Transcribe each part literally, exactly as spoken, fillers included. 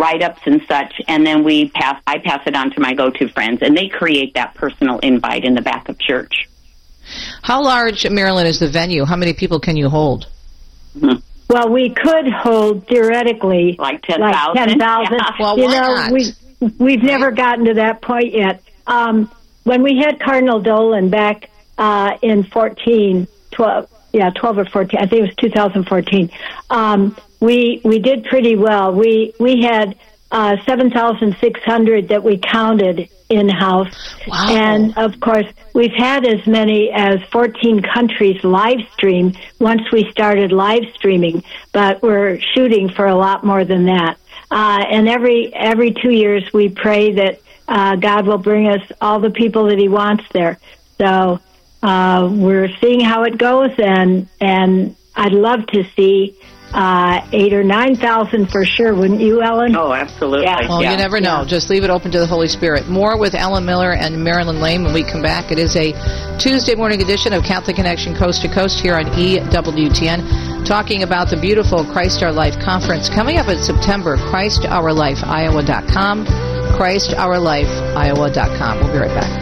write-ups and such, and then we pass. I pass it on to my go-to friends, and they create that personal invite in the back of church. How large, Marilyn, is the venue? How many people can you hold? Mm-hmm. Well, we could hold theoretically like ten thousand. Like ten thousand. Yeah. Well, you why know, not? we we've never gotten to that point yet. Um, when we had Cardinal Dolan back uh, in fourteen, twelve, yeah, twelve or fourteen. I think it was two thousand fourteen. Um, we we did pretty well. We we had uh, seven thousand six hundred that we counted in-house. Wow. And, of course, we've had as many as fourteen countries live stream once we started live streaming, but we're shooting for a lot more than that. Uh, and every every two years we pray that uh, God will bring us all the people that he wants there. So uh, we're seeing how it goes, and, and I'd love to see Uh, eight or nine thousand for sure, wouldn't you, Ellen? Oh, absolutely. Yeah. Well, yeah. you never know. Yeah. Just leave it open to the Holy Spirit. More with Ellen Miller and Marilyn Lane when we come back. It is a Tuesday morning edition of Catholic Connection Coast to Coast here on E W T N, talking about the beautiful Christ Our Life conference coming up in September. Christ Our Life Iowa dot com. Christ Our Life Iowa dot com. We'll be right back.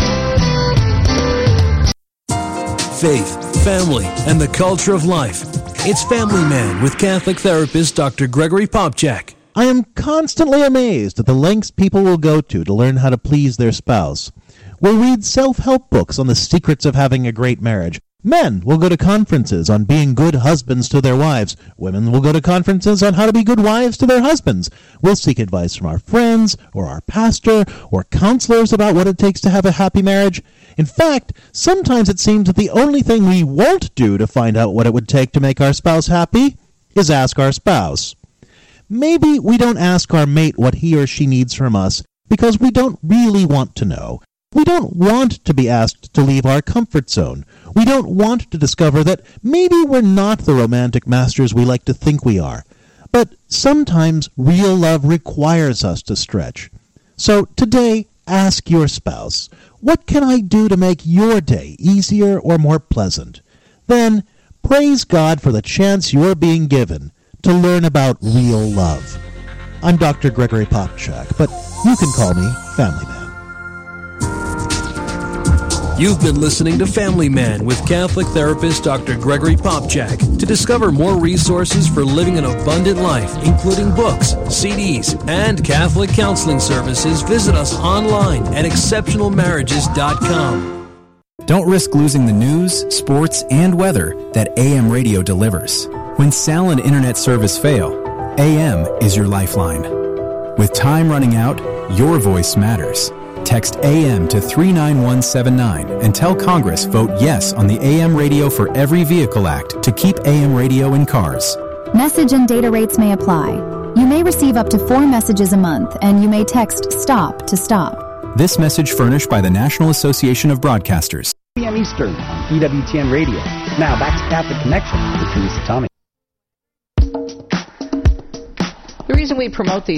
Faith, family, and the culture of life. It's Family Man with Catholic therapist Doctor Gregory Popcak. I am constantly amazed at the lengths people will go to to learn how to please their spouse. We'll read self-help books on the secrets of having a great marriage. Men will go to conferences on being good husbands to their wives. Women will go to conferences on how to be good wives to their husbands. We'll seek advice from our friends or our pastor or counselors about what it takes to have a happy marriage. In fact, sometimes it seems that the only thing we won't do to find out what it would take to make our spouse happy is ask our spouse. Maybe we don't ask our mate what he or she needs from us because we don't really want to know. We don't want to be asked to leave our comfort zone. We don't want to discover that maybe we're not the romantic masters we like to think we are. But sometimes real love requires us to stretch. So today, ask your spouse, what can I do to make your day easier or more pleasant? Then, praise God for the chance you're being given to learn about real love. I'm Doctor Gregory Popcak, but you can call me Family Man. You've been listening to Family Man with Catholic therapist Doctor Gregory Popcak. To discover more resources for living an abundant life, including books, C Ds, and Catholic counseling services, visit us online at exceptional marriages dot com. Don't risk losing the news, sports, and weather that A M radio delivers. When cell and internet service fail, A M is your lifeline. With time running out, your voice matters. Text A M to three nine one seven nine and tell Congress vote yes on the A M Radio for Every Vehicle Act to keep A M radio in cars. Message and data rates may apply. You may receive up to four messages a month, and you may text STOP to stop. This message furnished by the National Association of Broadcasters. p m Eastern on E W T N Radio. Now back to Catholic Connection with Teresa Tommy. The reason we promote these